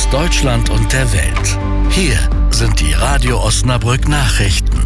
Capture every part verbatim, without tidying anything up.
aus Deutschland und der Welt. Hier sind die Radio Osnabrück Nachrichten.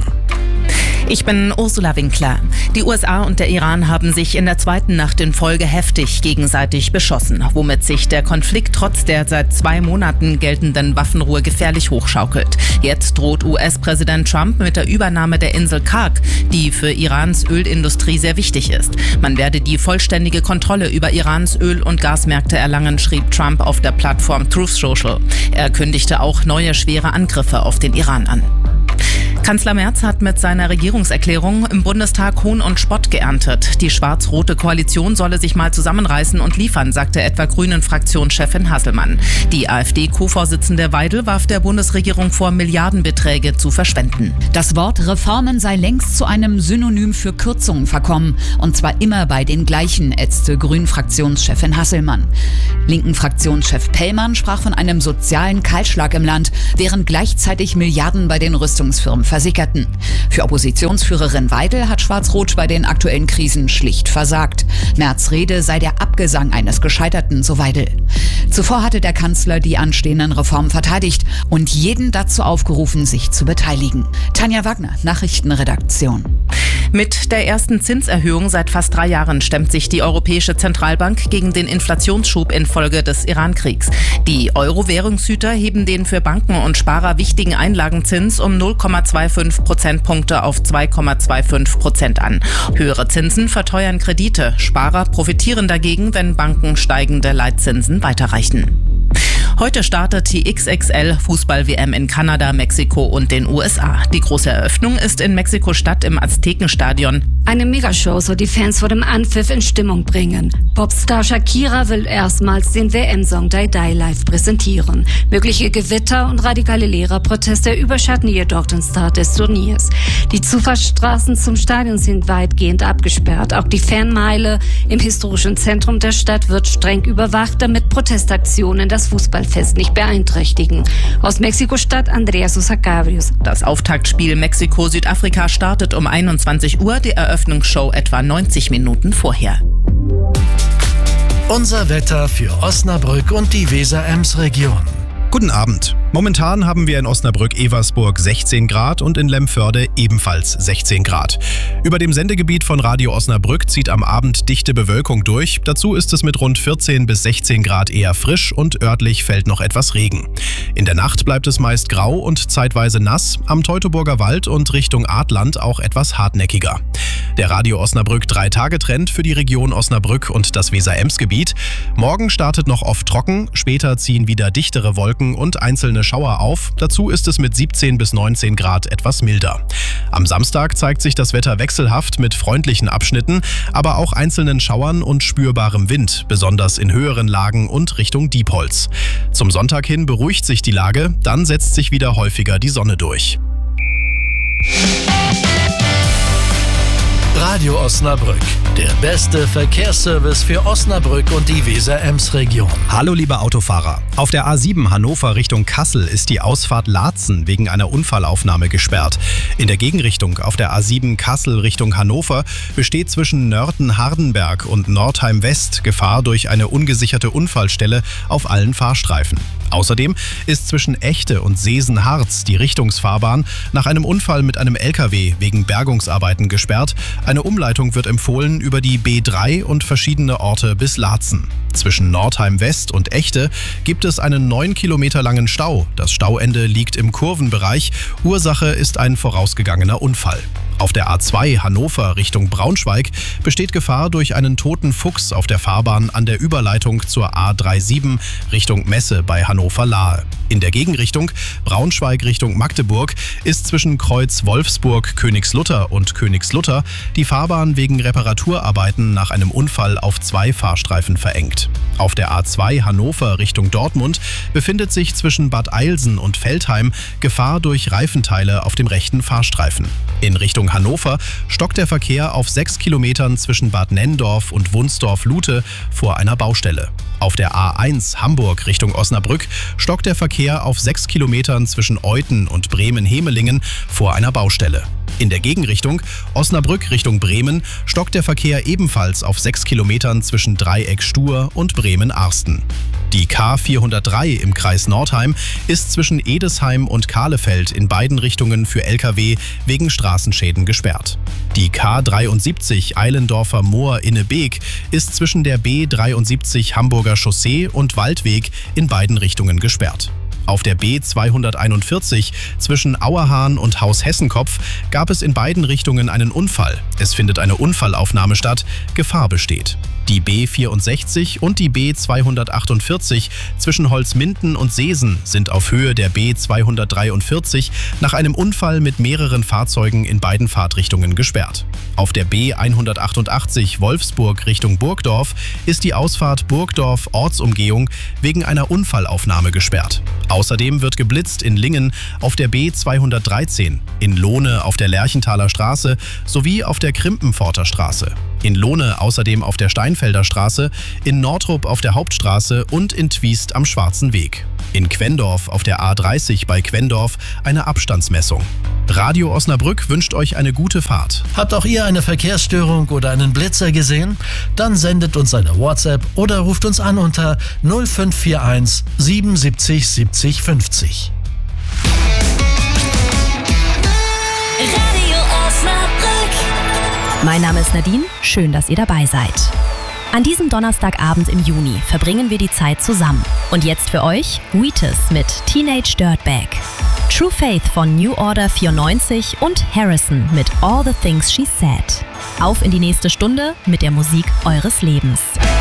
Ich bin Ursula Winkler. Die U S A und der Iran haben sich in der zweiten Nacht in Folge heftig gegenseitig beschossen, womit sich der Konflikt trotz der seit zwei Monaten geltenden Waffenruhe gefährlich hochschaukelt. Jetzt droht U S-Präsident Trump mit der Übernahme der Insel Karg, die für Irans Ölindustrie sehr wichtig ist. Man werde die vollständige Kontrolle über Irans Öl- und Gasmärkte erlangen, schrieb Trump auf der Plattform Truth Social. Er kündigte auch neue schwere Angriffe auf den Iran an. Kanzler Merz hat mit seiner Regierungserklärung im Bundestag Hohn und Spott geerntet. Die schwarz-rote Koalition solle sich mal zusammenreißen und liefern, sagte etwa Grünen-Fraktionschefin Hasselmann. Die AfD-Co-Vorsitzende Weidel warf der Bundesregierung vor, Milliardenbeträge zu verschwenden. Das Wort Reformen sei längst zu einem Synonym für Kürzungen verkommen. Und zwar immer bei den gleichen, ätzte Grünen-Fraktionschefin Hasselmann. Linken-Fraktionschef Pellmann sprach von einem sozialen Kahlschlag im Land, während gleichzeitig Milliarden bei den Rüstungsfirmen versickerten. Für Oppositionsführerin Weidel hat Schwarz-Rot bei den aktuellen Krisen schlicht versagt. Merz' Rede sei der Abgesang eines Gescheiterten, so Weidel. Zuvor hatte der Kanzler die anstehenden Reformen verteidigt und jeden dazu aufgerufen, sich zu beteiligen. Tanja Wagner, Nachrichtenredaktion. Mit der ersten Zinserhöhung seit fast drei Jahren stemmt sich die Europäische Zentralbank gegen den Inflationsschub infolge des Iran-Kriegs. Die Euro-Währungshüter heben den für Banken und Sparer wichtigen Einlagenzins um null Komma fünfundzwanzig Prozentpunkte auf zwei Komma fünfundzwanzig Prozent an. Höhere Zinsen verteuern Kredite. Sparer profitieren dagegen, wenn Banken steigende Leitzinsen weiterreichen. Heute startet die X X L-Fußball-W M in Kanada, Mexiko und den U S A. Die große Eröffnung ist in Mexiko-Stadt im Aztekenstadion. Eine Megashow soll die Fans vor dem Anpfiff in Stimmung bringen. Popstar Shakira will erstmals den W M-Song Die Die live präsentieren. Mögliche Gewitter und radikale Lehrerproteste überschatten jedoch den Start des Turniers. Die Zufahrtsstraßen zum Stadion sind weitgehend abgesperrt. Auch die Fanmeile im historischen Zentrum der Stadt wird streng überwacht, damit Protestaktionen das Fußballfest nicht beeinträchtigen. Aus Mexiko-Stadt Andreas Usacabrius. Das Auftaktspiel Mexiko-Südafrika startet um einundzwanzig Uhr, die Eröffnungsshow etwa neunzig Minuten vorher. Unser Wetter für Osnabrück und die Weser-Ems-Region. Guten Abend. Momentan haben wir in Osnabrück-Eversburg sechzehn Grad und in Lemförde ebenfalls sechzehn Grad. Über dem Sendegebiet von Radio Osnabrück zieht am Abend dichte Bewölkung durch. Dazu ist es mit rund vierzehn bis sechzehn Grad eher frisch und örtlich fällt noch etwas Regen. In der Nacht bleibt es meist grau und zeitweise nass, am Teutoburger Wald und Richtung Adland auch etwas hartnäckiger. Der Radio Osnabrück drei-Tage-Trend für die Region Osnabrück und das Weser-Ems-Gebiet. Morgen startet noch oft trocken, später ziehen wieder dichtere Wolken und einzelne Schauer auf. Dazu ist es mit siebzehn bis neunzehn Grad etwas milder. Am Samstag zeigt sich das Wetter wechselhaft mit freundlichen Abschnitten, aber auch einzelnen Schauern und spürbarem Wind, besonders in höheren Lagen und Richtung Diepholz. Zum Sonntag hin beruhigt sich die Lage, dann setzt sich wieder häufiger die Sonne durch. Radio Osnabrück, der beste Verkehrsservice für Osnabrück und die Weser-Ems-Region. Hallo liebe Autofahrer. Auf der A sieben Hannover Richtung Kassel ist die Ausfahrt Laatzen wegen einer Unfallaufnahme gesperrt. In der Gegenrichtung auf der A sieben Kassel Richtung Hannover besteht zwischen Nörten-Hardenberg und Nordheim-West Gefahr durch eine ungesicherte Unfallstelle auf allen Fahrstreifen. Außerdem ist zwischen Echte und Seesen-Harz die Richtungsfahrbahn nach einem Unfall mit einem L K W wegen Bergungsarbeiten gesperrt. Eine Umleitung wird empfohlen über die B drei und verschiedene Orte bis Laatzen. Zwischen Nordheim-West und Echte gibt es einen neun Kilometer langen Stau. Das Stauende liegt im Kurvenbereich. Ursache ist ein vorausgegangener Unfall. Auf der A zwei Hannover Richtung Braunschweig besteht Gefahr durch einen toten Fuchs auf der Fahrbahn an der Überleitung zur A siebenunddreißig Richtung Messe bei Hannover-Lahe. In der Gegenrichtung Braunschweig Richtung Magdeburg ist zwischen Kreuz Wolfsburg-Königslutter und Königslutter die Fahrbahn wegen Reparaturarbeiten nach einem Unfall auf zwei Fahrstreifen verengt. Auf der A zwei Hannover Richtung Dortmund befindet sich zwischen Bad Eilsen und Veltheim Gefahr durch Reifenteile auf dem rechten Fahrstreifen. In Richtung Hannover stockt der Verkehr auf sechs Kilometern zwischen Bad Nenndorf und Wunsdorf-Lute vor einer Baustelle. Auf der A eins Hamburg Richtung Osnabrück stockt der Verkehr auf sechs Kilometern zwischen Euthen und Bremen-Hemelingen vor einer Baustelle. In der Gegenrichtung Osnabrück Richtung Bremen stockt der Verkehr ebenfalls auf sechs Kilometern zwischen Dreieck Stur und Bremen-Arsten. Die K vierhundertdrei im Kreis Nordheim ist zwischen Edesheim und Kahlefeld in beiden Richtungen für L K W wegen Straßenschäden gesperrt. Die K dreiundsiebzig Eilendorfer Moor Innebeek ist zwischen der B dreiundsiebzig Hamburger Chaussee und Waldweg in beiden Richtungen gesperrt. Auf der B zweihunderteinundvierzig zwischen Auerhahn und Haus Hessenkopf gab es in beiden Richtungen einen Unfall. Es findet eine Unfallaufnahme statt. Gefahr besteht. Die B vierundsechzig und die B zweihundertachtundvierzig zwischen Holzminden und Seesen sind auf Höhe der B zweihundertdreiundvierzig nach einem Unfall mit mehreren Fahrzeugen in beiden Fahrtrichtungen gesperrt. Auf der B hundertachtundachtzig Wolfsburg Richtung Burgdorf ist die Ausfahrt Burgdorf-Ortsumgehung wegen einer Unfallaufnahme gesperrt. Außerdem wird geblitzt in Lingen auf der B zweihundertdreizehn, in Lohne auf der Lerchenthaler Straße sowie auf der Krimpenpforter Straße. In Lohne außerdem auf der Steinfelder Straße, in Nordrup auf der Hauptstraße und in Twiest am Schwarzen Weg. In Quendorf auf der A dreißig bei Quendorf eine Abstandsmessung. Radio Osnabrück wünscht euch eine gute Fahrt. Habt auch ihr eine Verkehrsstörung oder einen Blitzer gesehen? Dann sendet uns eine WhatsApp oder ruft uns an unter null fünf vier eins siebenundsiebzig siebzig fünfzig. Radio Osnabrück. Mein Name ist Nadine, schön, dass ihr dabei seid. An diesem Donnerstagabend im Juni verbringen wir die Zeit zusammen. Und jetzt für euch Wheatus mit Teenage Dirtbag, True Faith von New Order vierundneunzig und Harrison mit All the Things She Said. Auf in die nächste Stunde mit der Musik eures Lebens.